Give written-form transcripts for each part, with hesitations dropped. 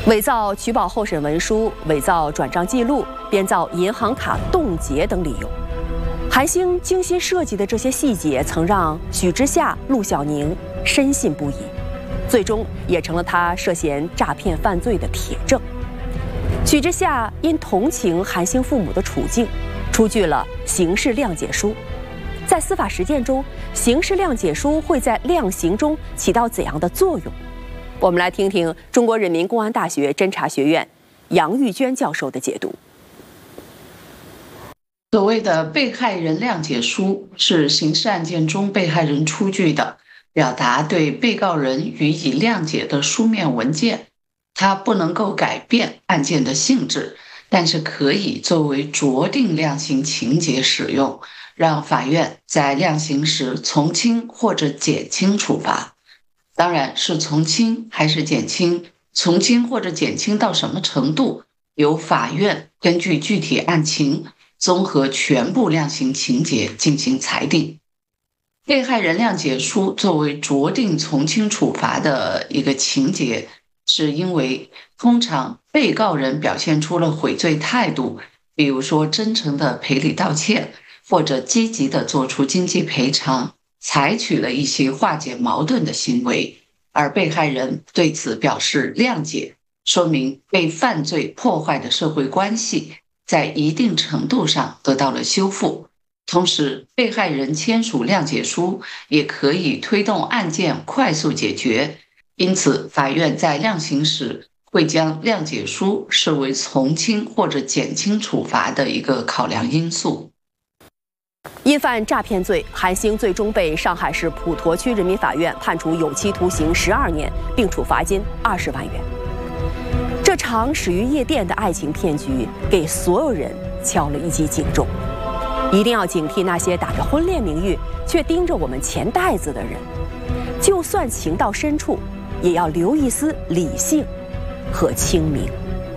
伪造取保候审文书、伪造转账记录、编造银行卡冻结等理由。韩星精心设计的这些细节，曾让许之夏、陆小宁深信不疑，最终也成了他涉嫌诈骗犯罪的铁证。许之夏因同情韩星父母的处境，出具了刑事谅解书。在司法实践中，刑事谅解书会在量刑中起到怎样的作用？我们来听听中国人民公安大学侦查学院杨玉娟教授的解读。 所谓的被害人谅解书是刑事案件中被害人出具的，表达对被告人予以谅解的书面文件。它不能够改变案件的性质，但是可以作为酌定量刑情节使用，让法院在量刑时从轻或者减轻处罚。当然是从轻还是减轻，从轻或者减轻到什么程度，由法院根据具体案情综合全部量刑情节进行裁定。被害人谅解书作为酌定从轻处罚的一个情节，是因为通常被告人表现出了悔罪态度，比如说真诚的赔礼道歉，或者积极的做出经济赔偿，采取了一些化解矛盾的行为，而被害人对此表示谅解，说明被犯罪破坏的社会关系在一定程度上得到了修复。同时，被害人签署谅解书也可以推动案件快速解决，因此法院在量刑时会将谅解书视为从轻或者减轻处罚的一个考量因素。 因犯诈骗罪，韩星最终被上海市普陀区人民法院判处有期徒刑12年，并处罚金20万元。这场始于夜店的爱情骗局，给所有人敲了一记警钟。一定要警惕那些打着婚恋名誉却盯着我们钱袋子的人，就算情到深处，也要留一丝理性和清明。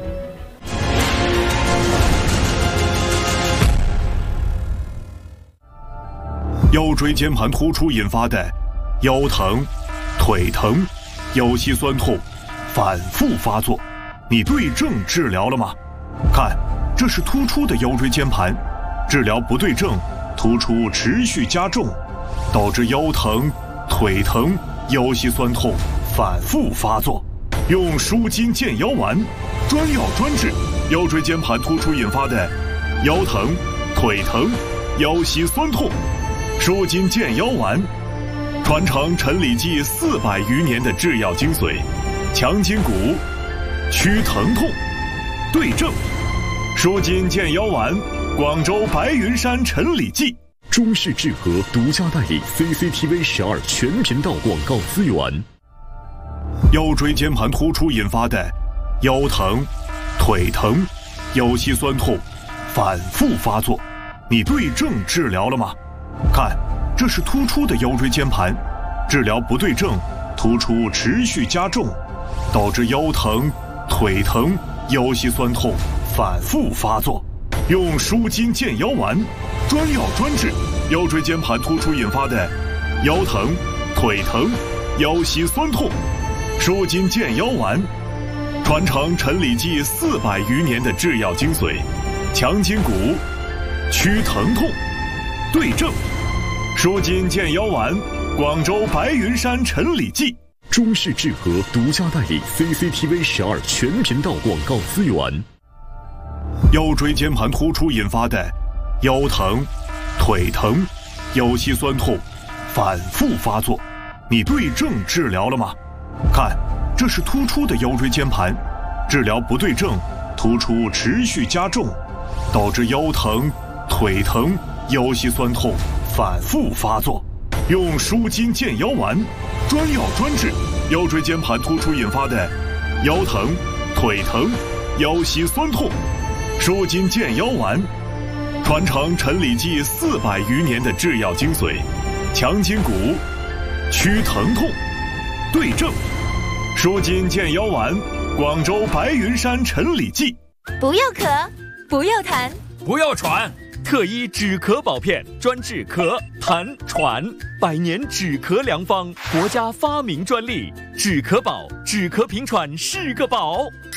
腰椎间盘突出引发的腰疼、腿疼、腰膝酸痛反复发作，你对症治疗了吗？看，这是突出的腰椎间盘，治疗不对症，突出持续加重，导致腰疼、腿疼、腰膝酸痛反复发作。用舒筋健腰丸，专药专治腰椎间盘突出引发的腰疼、腿疼、腰膝酸痛。舒筋健腰丸，传承陈李济400余年的制药精髓，强筋骨，祛疼痛，对症。舒筋健腰丸，广州白云山陈李济。 中式治和独家代理 CCTV 12全频道广告资源。 腰椎间盘突出引发的腰疼、腿疼、腰膝酸痛反复发作，你对症治疗了吗？看，这是突出的腰椎间盘，治疗不对症，突出持续加重，导致腰疼、腿疼、腰膝酸痛反复发作。用舒筋健腰丸，专药专治腰椎间盘突出引发的腰疼、腿疼、腰膝酸痛。舒筋健腰丸，传承陈李济400余年的制药精髓，强筋骨，祛疼痛，对症。舒筋健腰丸，广州白云山陈李济。 中式治和独家代理 CCTV 12全频道广告资源。 腰椎间盘突出引发的腰疼、腿疼、腰膝酸痛反复发作，你对症治疗了吗？看，这是突出的腰椎间盘，治疗不对症，突出持续加重，导致腰疼、腿疼、腰膝酸痛反复发作。用舒筋健腰丸，专药专治腰椎间盘突出引发的腰疼、腿疼、腰膝酸痛。舒筋健腰丸，传承陈李济400余年的制药精髓，强筋骨，祛疼痛，对症。舒筋健腰丸，广州白云山陈李济。 不要咳，不要痰， 不要喘。特医止咳宝片，专治咳、痰、喘，100年止咳良方，国家发明专利。止咳宝，止咳平喘是个宝。